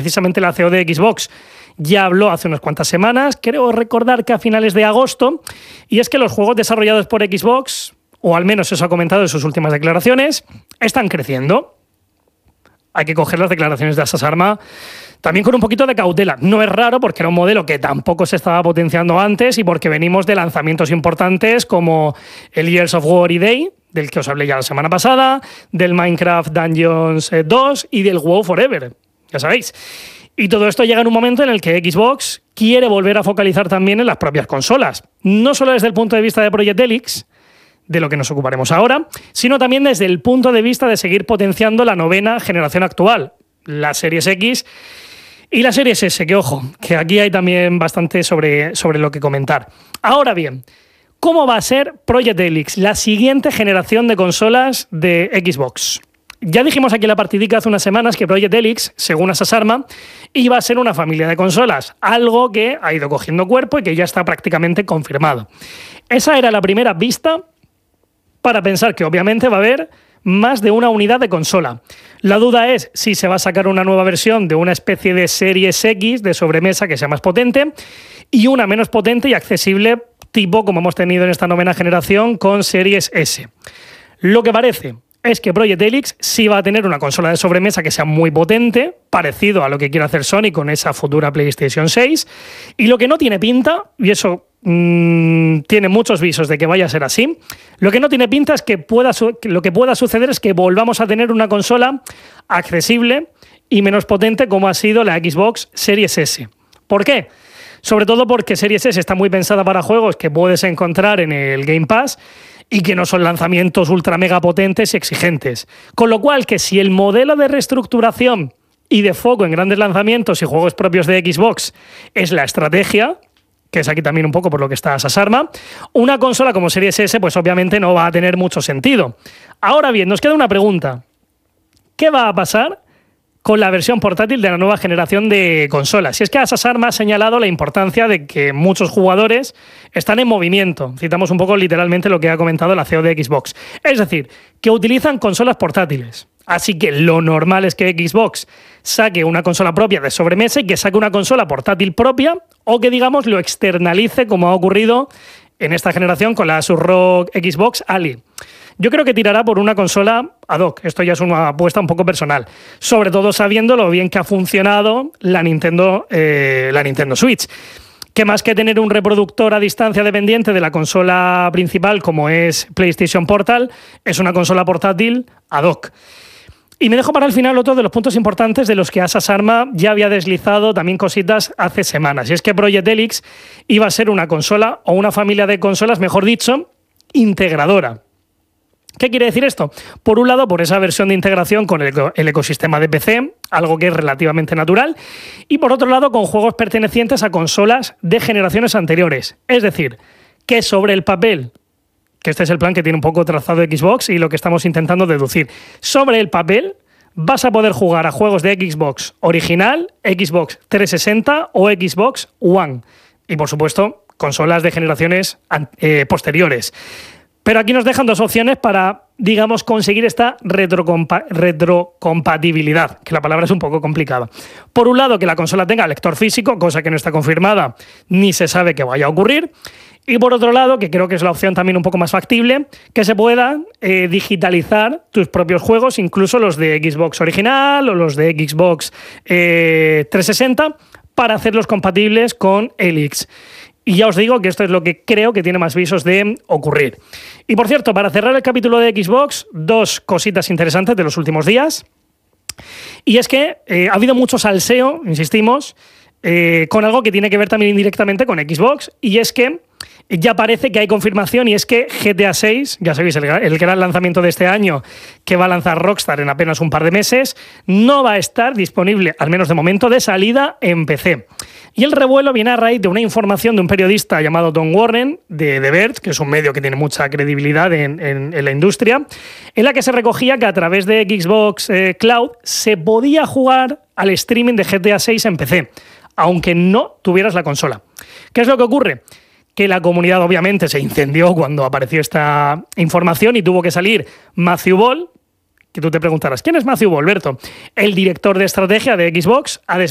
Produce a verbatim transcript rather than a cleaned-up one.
precisamente la C E O de Xbox ya habló hace unas cuantas semanas, creo recordar que a finales de agosto, y es que los juegos desarrollados por Xbox, o al menos eso ha comentado en sus últimas declaraciones, están creciendo. Hay que coger las declaraciones de Asas Arma también con un poquito de cautela. No es raro porque era un modelo que tampoco se estaba potenciando antes y porque venimos de lanzamientos importantes como el Years of War y Day, del que os hablé ya la semana pasada, del Minecraft Dungeons dos y del WoW Forever, ya sabéis. Y todo esto llega en un momento en el que Xbox quiere volver a focalizar también en las propias consolas. No solo desde el punto de vista de Project Helix, de lo que nos ocuparemos ahora, sino también desde el punto de vista de seguir potenciando la novena generación actual, la Series X y la Series S, que ojo, que aquí hay también bastante sobre, sobre lo que comentar. Ahora bien, ¿cómo va a ser Project Helix, la siguiente generación de consolas de Xbox? Ya dijimos aquí en la partidica hace unas semanas que Project Helix, según Asas Arma, iba a ser una familia de consolas, algo que ha ido cogiendo cuerpo y que ya está prácticamente confirmado. Esa era la primera vista para pensar que obviamente va a haber más de una unidad de consola. La duda es si se va a sacar una nueva versión de una especie de Series X de sobremesa que sea más potente y una menos potente y accesible, tipo como hemos tenido en esta novena generación con Series S. Lo que parece es que Project Helix sí va a tener una consola de sobremesa que sea muy potente, parecido a lo que quiere hacer Sony con esa futura PlayStation seis, y lo que no tiene pinta, y eso mmm, tiene muchos visos de que vaya a ser así, lo que no tiene pinta es que pueda su- lo que pueda suceder es que volvamos a tener una consola accesible y menos potente como ha sido la Xbox Series S. ¿Por qué? Sobre todo porque Series S está muy pensada para juegos que puedes encontrar en el Game Pass y que no son lanzamientos ultra mega potentes y exigentes. Con lo cual, que si el modelo de reestructuración y de foco en grandes lanzamientos y juegos propios de Xbox es la estrategia, que es aquí también un poco por lo que está Asas Arma, una consola como Series S pues obviamente no va a tener mucho sentido. Ahora bien, nos queda una pregunta. ¿Qué va a pasar con la versión portátil de la nueva generación de consolas? Si es que Asas Arma ha señalado la importancia de que muchos jugadores están en movimiento. Citamos un poco literalmente lo que ha comentado la C E O de Xbox. Es decir, que utilizan consolas portátiles. Así que lo normal es que Xbox saque una consola propia de sobremesa y que saque una consola portátil propia o que, digamos, lo externalice como ha ocurrido en esta generación con la Asus ROG Xbox Ali. Yo creo que tirará por una consola ad hoc. Esto ya es una apuesta un poco personal. Sobre todo sabiendo lo bien que ha funcionado la Nintendo, eh, la Nintendo Switch. Que más que tener un reproductor a distancia dependiente de la consola principal como es PlayStation Portal, es una consola portátil ad hoc. Y me dejo para el final otro de los puntos importantes de los que Asas Arma ya había deslizado también cositas hace semanas. Y es que Project Helix iba a ser una consola o una familia de consolas, mejor dicho, integradora. ¿Qué quiere decir esto? Por un lado, por esa versión de integración con el, el ecosistema de P C, algo que es relativamente natural, y por otro lado, con juegos pertenecientes a consolas de generaciones anteriores. Es decir, que sobre el papel, que este es el plan que tiene un poco trazado Xbox y lo que estamos intentando deducir, sobre el papel vas a poder jugar a juegos de Xbox original, Xbox trescientos sesenta o Xbox One. Y por supuesto, consolas de generaciones eh, posteriores. Pero aquí nos dejan dos opciones para, digamos, conseguir esta retrocompa- retrocompatibilidad, que la palabra es un poco complicada. Por un lado, que la consola tenga lector físico, cosa que no está confirmada ni se sabe que vaya a ocurrir. Y por otro lado, que creo que es la opción también un poco más factible, que se pueda eh, digitalizar tus propios juegos, incluso los de Xbox original o los de Xbox eh, trescientos sesenta, para hacerlos compatibles con Helix. Y ya os digo que esto es lo que creo que tiene más visos de ocurrir. Y por cierto, para cerrar el capítulo de Xbox, dos cositas interesantes de los últimos días. Y es que eh, ha habido mucho salseo, insistimos, eh, con algo que tiene que ver también indirectamente con Xbox, y es que ya parece que hay confirmación, y es que G T A seis, ya sabéis, el, el gran lanzamiento de este año que va a lanzar Rockstar en apenas un par de meses, no va a estar disponible, al menos de momento, de salida en P C. Y el revuelo viene a raíz de una información de un periodista llamado Tom Warren, de The Verge, que es un medio que tiene mucha credibilidad en, en, en la industria, en la que se recogía que a través de Xbox eh, Cloud se podía jugar al streaming de G T A seis en P C, aunque no tuvieras la consola. ¿Qué es lo que ocurre? Que la comunidad obviamente se incendió cuando apareció esta información y tuvo que salir Matthew Ball, que tú te preguntarás, ¿quién es Matthew Ball, Berto? El director de estrategia de Xbox ha